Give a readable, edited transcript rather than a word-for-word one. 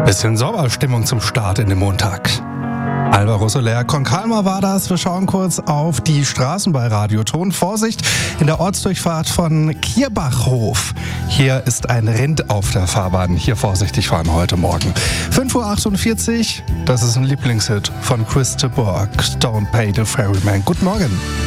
Bisschen Sommerstimmung zum Start in den Montag. Alvaro Soler, Con Calma war das. Wir schauen kurz auf die Straßen bei Radioton. Vorsicht in der Ortsdurchfahrt von Kierbachhof. Hier ist ein Rind auf der Fahrbahn. Hier vorsichtig fahren heute Morgen. 5:48 Uhr, das ist ein Lieblingshit von Chris de Burgh. Don't Pay the Ferryman. Guten Morgen.